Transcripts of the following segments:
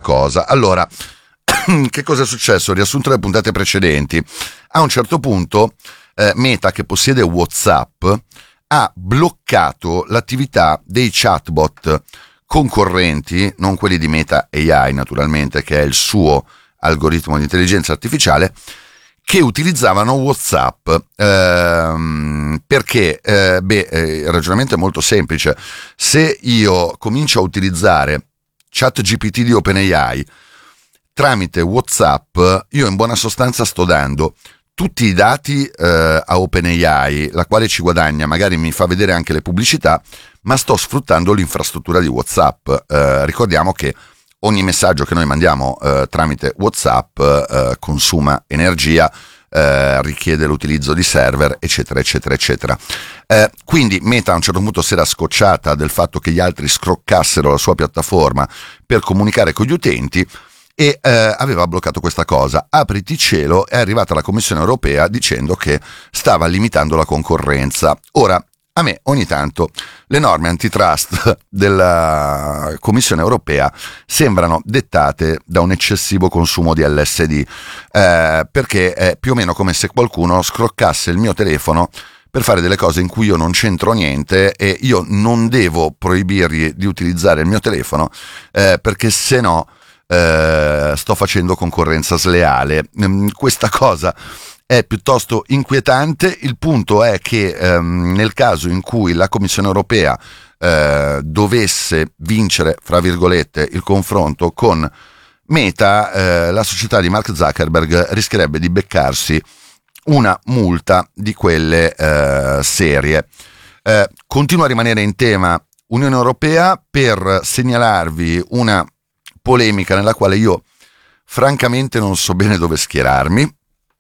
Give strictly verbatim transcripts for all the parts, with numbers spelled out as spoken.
cosa. Allora, che cosa è successo? Riassunto le puntate precedenti. A un certo punto eh, Meta, che possiede WhatsApp, ha bloccato l'attività dei chatbot concorrenti, non quelli di Meta A I naturalmente, che è il suo algoritmo di intelligenza artificiale, che utilizzavano WhatsApp. Ehm, perché? Eh, beh, eh, il ragionamento è molto semplice. Se io comincio a utilizzare ChatGPT di OpenAI tramite WhatsApp, io in buona sostanza sto dando tutti i dati eh, a OpenAI, la quale ci guadagna, magari mi fa vedere anche le pubblicità, ma sto sfruttando l'infrastruttura di WhatsApp. Eh, ricordiamo che ogni messaggio che noi mandiamo eh, tramite WhatsApp eh, consuma energia, eh, richiede l'utilizzo di server, eccetera, eccetera, eccetera. Eh, quindi Meta a un certo punto si era scocciata del fatto che gli altri scroccassero la sua piattaforma per comunicare con gli utenti, e eh, aveva bloccato questa cosa. Apriti cielo, è arrivata la Commissione Europea dicendo che stava limitando la concorrenza. Ora, a me ogni tanto le norme antitrust della Commissione Europea sembrano dettate da un eccessivo consumo di L S D, eh, perché è più o meno come se qualcuno scroccasse il mio telefono per fare delle cose in cui io non c'entro niente, e io non devo proibirgli di utilizzare il mio telefono, eh, perché se no Uh, sto facendo concorrenza sleale. Um, questa cosa è piuttosto inquietante. Il punto è che um, nel caso in cui la Commissione Europea uh, dovesse vincere, fra virgolette, il confronto con Meta, uh, la società di Mark Zuckerberg rischierebbe di beccarsi una multa di quelle uh, serie. Uh, continuo a rimanere in tema Unione Europea per segnalarvi una polemica nella quale io francamente non so bene dove schierarmi.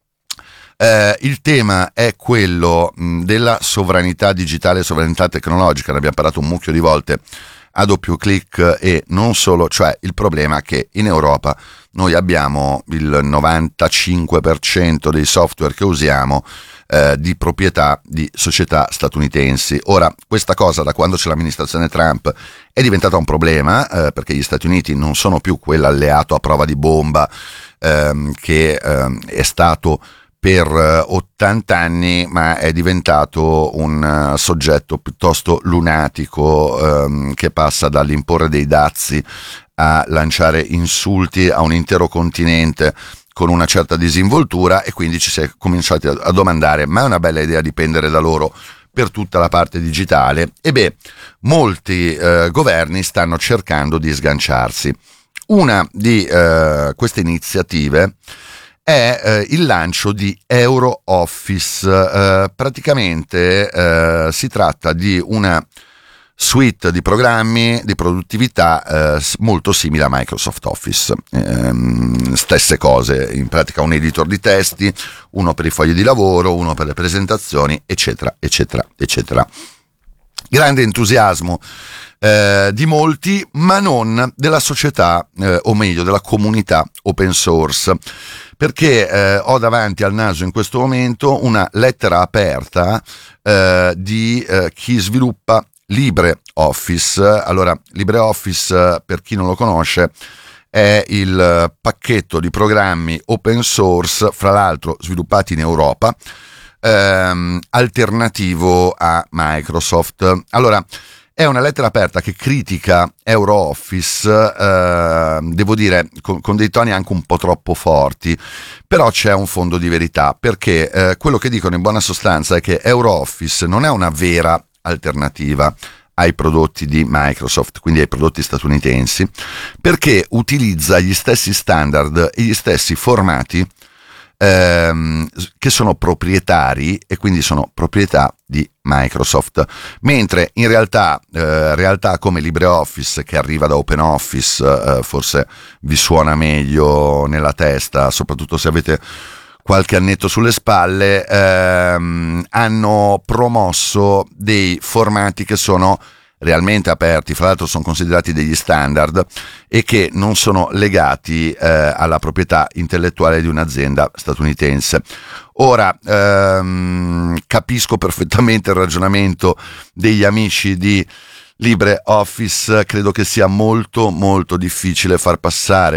Eh, il tema è quello mh, della sovranità digitale e sovranità tecnologica. Ne abbiamo parlato un mucchio di volte a doppio clic, e non solo. Cioè, il problema è che in Europa noi abbiamo il novantacinque per cento dei software che usiamo eh, di proprietà di società statunitensi. Ora, questa cosa, da quando c'è l'amministrazione Trump, è diventata un problema, eh, perché gli Stati Uniti non sono più quell'alleato a prova di bomba ehm, che ehm, è stato per ottanta anni, ma è diventato un uh, soggetto piuttosto lunatico, um, che passa dall'imporre dei dazi a lanciare insulti a un intero continente con una certa disinvoltura, e quindi ci si è cominciati a, a domandare: ma è una bella idea dipendere da loro per tutta la parte digitale? E beh, molti uh, governi stanno cercando di sganciarsi. Una di uh, queste iniziative è eh, il lancio di EuroOffice. Eh, praticamente eh, si tratta di una suite di programmi di produttività eh, molto simile a Microsoft Office. Eh, stesse cose, in pratica un editor di testi, uno per i fogli di lavoro, uno per le presentazioni, eccetera, eccetera, eccetera. Grande entusiasmo eh, di molti, ma non della società, eh, o meglio della comunità open source, perché eh, ho davanti al naso in questo momento una lettera aperta eh, di eh, chi sviluppa LibreOffice. Allora, LibreOffice, per chi non lo conosce, è il pacchetto di programmi open source, fra l'altro sviluppati in Europa, ehm, alternativo a Microsoft. Allora, è una lettera aperta che critica EuroOffice, eh, devo dire, con, con dei toni anche un po' troppo forti, però c'è un fondo di verità, perché eh, quello che dicono in buona sostanza è che EuroOffice non è una vera alternativa ai prodotti di Microsoft, quindi ai prodotti statunitensi, perché utilizza gli stessi standard e gli stessi formati ehm, che sono proprietari, e quindi sono proprietà di Microsoft, mentre in realtà eh, realtà come LibreOffice, che arriva da OpenOffice, eh, forse vi suona meglio nella testa, soprattutto se avete qualche annetto sulle spalle, ehm, hanno promosso dei formati che sono realmente aperti, fra l'altro sono considerati degli standard, e che non sono legati eh, alla proprietà intellettuale di un'azienda statunitense. Ora, ehm, capisco perfettamente il ragionamento degli amici di LibreOffice. Credo che sia molto molto difficile far passare